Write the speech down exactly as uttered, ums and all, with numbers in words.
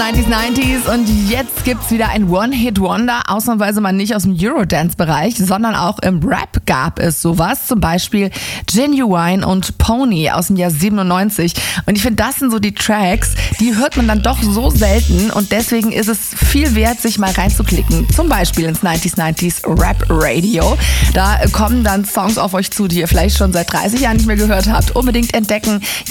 neunziger neunziger und jetzt gibt's wieder ein One-Hit-Wonder, ausnahmsweise mal nicht aus dem Eurodance-Bereich, sondern auch im Rap gab es sowas, zum Beispiel Genuine und Pony aus dem Jahr siebenundneunzig und ich finde, das sind so die Tracks, die hört man dann doch so selten und deswegen ist es viel wert, sich mal reinzuklicken, zum Beispiel ins neunziger neunziger Rap Radio. Da kommen dann Songs auf euch zu, die ihr vielleicht schon seit dreißig Jahren nicht mehr gehört habt, unbedingt entdecken.